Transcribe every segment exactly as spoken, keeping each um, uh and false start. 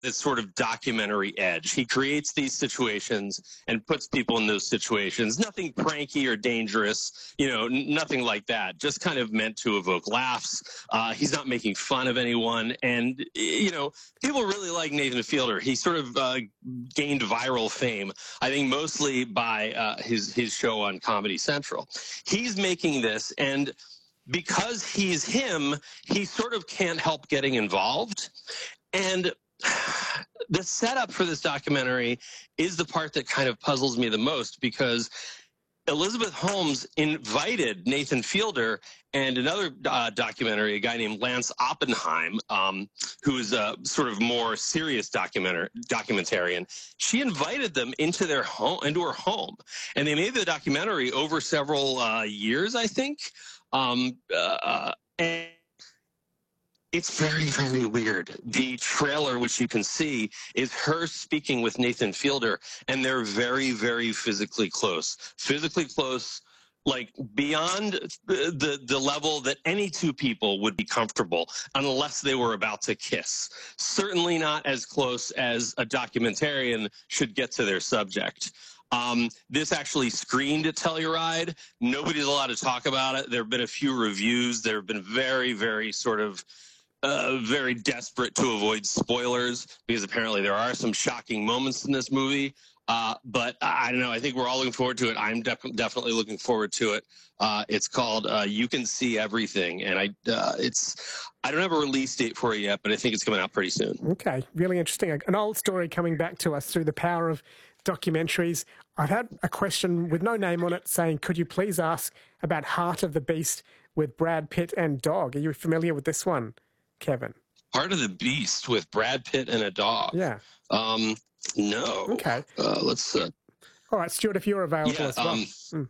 this sort of documentary edge. He creates these situations and puts people in those situations. Nothing pranky or dangerous, you know, n- nothing like that. Just kind of meant to evoke laughs. Uh, he's not making fun of anyone. And, you know, people really like Nathan Fielder. He sort of uh, gained viral fame, I think mostly by uh, his, his show on Comedy Central. He's making this, and because he's him, he sort of can't help getting involved. And the setup for this documentary is the part that kind of puzzles me the most, because Elizabeth Holmes invited Nathan Fielder and another uh, documentary, a guy named Lance Oppenheim, um, who is a sort of more serious documentar- documentarian. She invited them into their home, into her home, and they made the documentary over several uh, years, I think. Um, uh, and it's very, very weird. The trailer, which you can see, is her speaking with Nathan Fielder, and they're very, very physically close. Physically close, like beyond the, the, the level that any two people would be comfortable unless they were about to kiss. Certainly not as close as a documentarian should get to their subject. Um, this actually screened at Telluride. Nobody's allowed to talk about it. There have been a few reviews. There have been very, very sort of Uh, very desperate to avoid spoilers, because apparently there are some shocking moments in this movie. Uh, but I, I don't know. I think we're all looking forward to it. I'm def- definitely looking forward to it. Uh, it's called uh, You Can See Everything, and I uh, it's I don't have a release date for it yet, but I think it's coming out pretty soon. Okay, really interesting. An old story coming back to us through the power of documentaries. I've had a question with no name on it saying, could you please ask about Heart of the Beast with Brad Pitt and dog? Are you familiar with this one, Kevin? Heart of the Beast with Brad Pitt and a dog. Yeah. Um, no. Okay. Uh, let's. Uh, All right, Stuart, if you're available yeah, as well. um, Mm.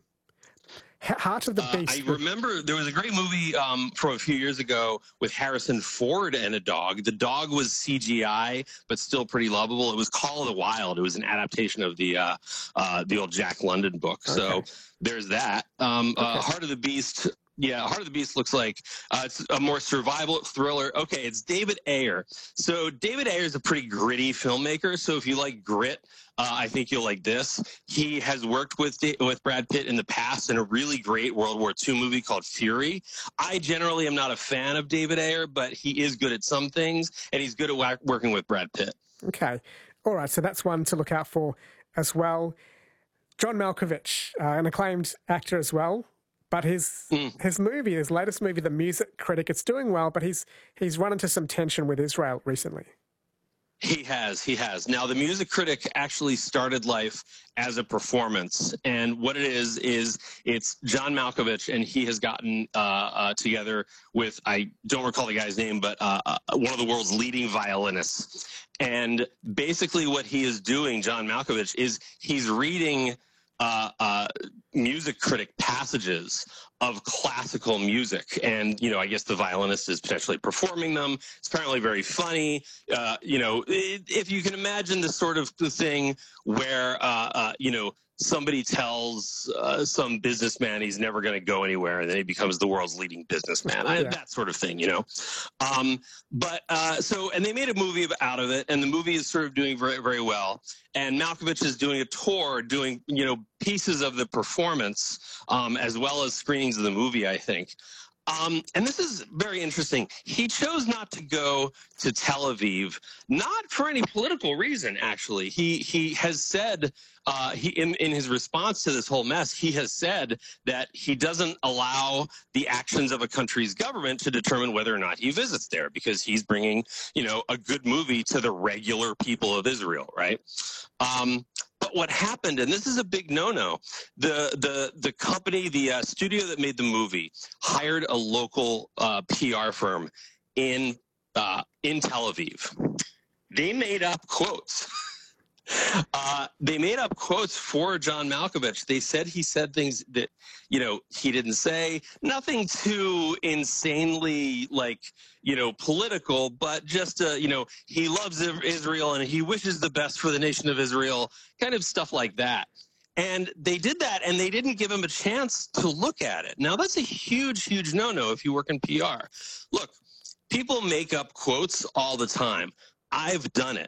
Heart of the uh, Beast. I with- remember there was a great movie um, from a few years ago with Harrison Ford and a dog. The dog was C G I, but still pretty lovable. It was Call of the Wild. It was an adaptation of the uh, uh, the old Jack London book. So Okay. there's that. Um, Okay. uh, Heart of the Beast. Yeah, Heart of the Beast looks like uh, it's a more survival thriller. Okay, it's David Ayer. So David Ayer is a pretty gritty filmmaker. So if you like grit, uh, I think you'll like this. He has worked with with Brad Pitt in the past in a really great World War Two movie called Fury. I generally am not a fan of David Ayer, but he is good at some things, and he's good at wa- working with Brad Pitt. Okay. All right, so that's one to look out for as well. John Malkovich, uh, an acclaimed actor as well. But his mm. his movie, his latest movie, The Music Critic, it's doing well, but he's he's run into some tension with Israel recently. He has, he has. Now, The Music Critic actually started life as a performance, and what it is is it's John Malkovich, and he has gotten uh, uh, together with, I don't recall the guy's name, but uh, uh, one of the world's leading violinists. And basically, what he is doing, John Malkovich, is he's reading Uh, uh, music critic passages of classical music. And, you know, I guess the violinist is potentially performing them. It's apparently very funny. Uh, you know, it, if you can imagine the sort of the thing where, uh, uh, you know, somebody tells uh, some businessman he's never going to go anywhere, and then he becomes the world's leading businessman. I, yeah. That sort of thing, you know. Um, but uh, so, and they made a movie out of it, and the movie is sort of doing very, very well. And Malkovich is doing a tour, doing, you know, pieces of the performance, um, as well as screenings of the movie, I think. Um, and this is very interesting. He chose not to go to Tel Aviv, not for any political reason, actually. He he has said, uh, he in, in his response to this whole mess, he has said that he doesn't allow the actions of a country's government to determine whether or not he visits there, because he's bringing, you know, a good movie to the regular people of Israel, right? Um, But what happened, and this is a big no-no, the the the company, the uh, studio that made the movie, hired a local uh, P R firm in uh, in Tel Aviv. They made up quotes. Uh, they made up quotes for John Malkovich. They said he said things that, you know, he didn't say. Nothing too insanely, like, you know, political, but just, uh, you know, he loves Israel and he wishes the best for the nation of Israel, kind of stuff like that. And they did that, and they didn't give him a chance to look at it. Now, that's a huge, huge no-no if you work in P R. Look, people make up quotes all the time. I've done it.